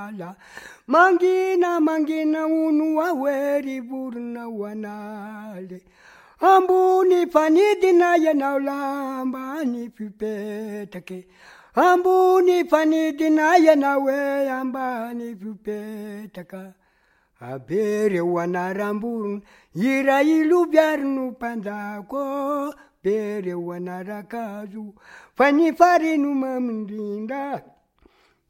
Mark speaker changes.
Speaker 1: mangina unu waweri burna wanale ambuni fanidi na yenaulamba ni pipetake ambuni fanidi na yenawe amba ni pipetaka abere wanarambun yira ilu biarnu pandako bere wanarakazu fani farinu mamndinda